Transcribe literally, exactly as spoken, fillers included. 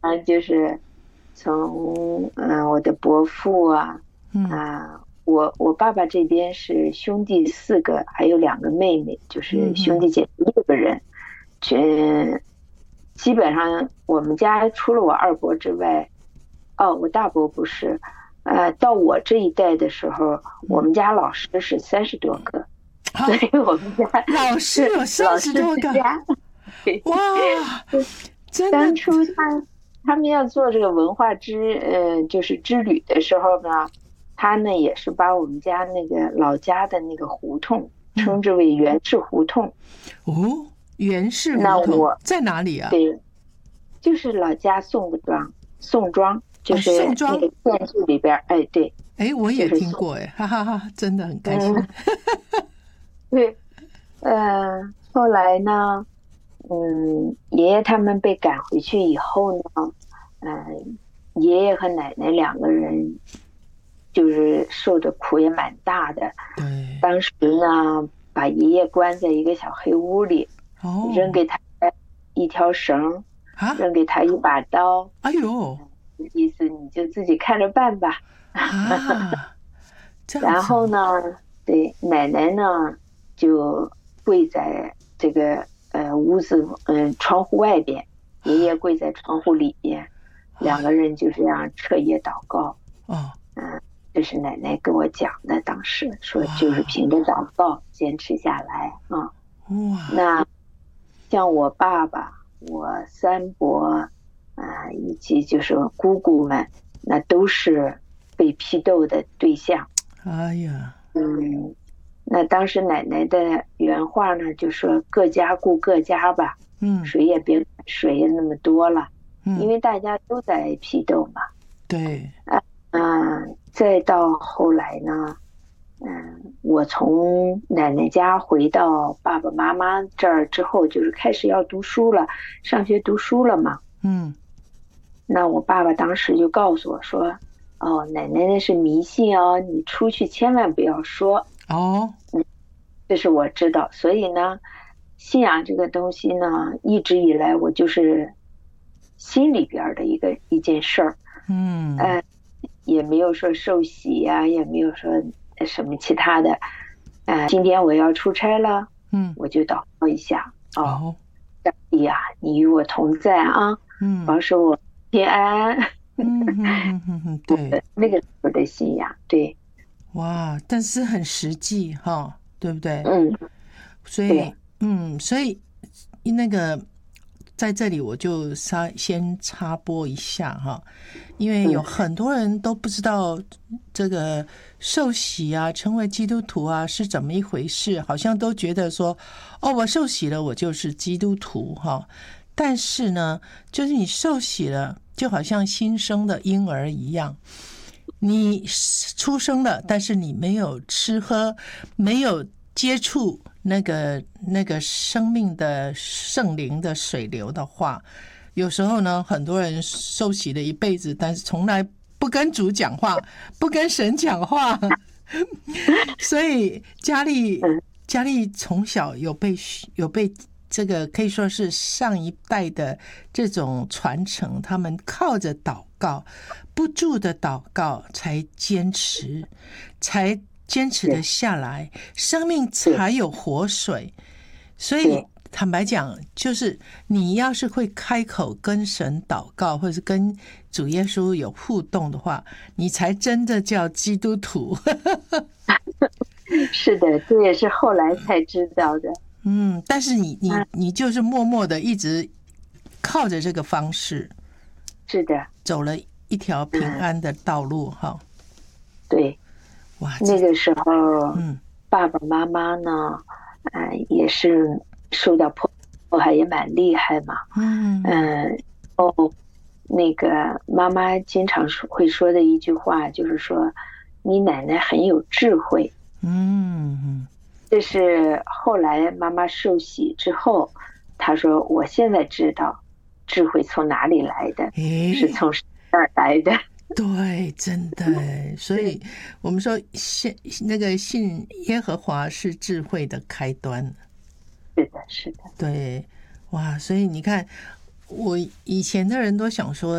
呢，就是从嗯、呃我的伯父啊啊、呃我我爸爸这边是兄弟四个，还有两个妹妹，就是兄弟姐妹六个人。这基本上我们家除了我二伯之外，哦，我大伯不是，呃，到我这一代的时候，我们家老师是三十多个，所以我们家老师有三十多个，哇，真的。 当初他他们要做这个文化之呃就是之旅的时候呢，他呢也是把我们家那个老家的那个胡同称之为袁氏胡同。 哦，袁氏胡那同我在哪里啊？ 对，就是老家宋庄，宋庄就是哦宋庄那个电视里边，哎对， 哎，我也就是听过哎，哈哈哈，真的很开心。 嗯，对，呃，后来呢，嗯，爷爷他们被赶回去以后呢，嗯、爷爷和奶奶两个人就是受的苦也蛮大的。 对， 当时呢，把爷爷关在一个小黑屋里， 哦， 扔给他一条绳， 啊， 扔给他一把刀， 哎呦， 意思你就自己看着办吧。 啊，这样然子哦， 后呢，对奶奶呢就跪在这个呃屋子嗯、呃、窗户外边，爷爷跪在窗户里边，两个人就这样彻夜祷告。 哦， 嗯，这是奶奶跟我讲的，当时说就是哇凭着祷告坚持下来啊。 哇， 那像我爸爸、我三伯啊、以及就是姑姑们，那都是被批斗的对象。 哎呀， 嗯，那当时奶奶的原话呢，就说各家顾各家吧， 嗯谁也别管谁那么多了，因嗯， 为大家都在批斗嘛。 对， 嗯，再到后来呢，嗯，我从奶奶家回到爸爸妈妈这儿之后，就是开始要读书了，上学读书了嘛。 嗯那我爸爸当时就告诉我说：“哦，奶奶那是迷信哦，你出去千万不要说。” 哦， 这是我知道，所以呢，信仰这个东西呢，一直以来我就是心里边的一个一件事儿， 嗯呃，也没有说受洗呀、也没有说什么其他的。呃，今天我要出差了， 嗯， 我就祷告一下，哦， 哦， 上帝呀，你与我同在啊， 嗯保守我平安。 嗯嗯嗯嗯嗯，对， 那个时候的信仰，对， 哇，但是很实际哈，对不对？ 嗯， 所以对， 嗯，所以那个在这里我就稍先插播一下哈，因为有嗯很多人都不知道这个受洗啊，成为基督徒啊是怎么一回事，好像都觉得说，哦，我受洗了，我就是基督徒哈。但是呢，就是你受洗了，就好像新生的婴儿一样。你出生了，但是你没有吃喝，没有接触那个那个生命的圣灵的水流的话，有时候呢，很多人受洗了一辈子，但是从来不跟主讲话，不跟神讲话，所以佳丽佳丽从小有被有被这个可以说是上一代的这种传承，他们靠着祷告不住的祷告才坚持，才坚持的下来，生命才有活水。所以坦白讲，就是你要是会开口跟神祷告，或者是跟主耶稣有互动的话，你才真的叫基督徒。 是的，这也是后来才知道的。 嗯，但是你你你就是默默的一直靠着这个方式， 是的， 走了一条平安的道路哈。 对， 哇， 那个时候， 嗯， 爸爸妈妈呢，呃，也是受到迫迫害也蛮厉害嘛。 嗯嗯，哦，那个妈妈经常说会说的一句话就是说，你奶奶很有智慧。 嗯， 这是后来妈妈受洗之后，她说我现在知道智慧从哪里来的， 诶， 是从神那儿来的。 对，真的，所以我们说信那个信耶和华是智慧的开端。 是的，是的。 对，哇，所以你看，我以前的人都想说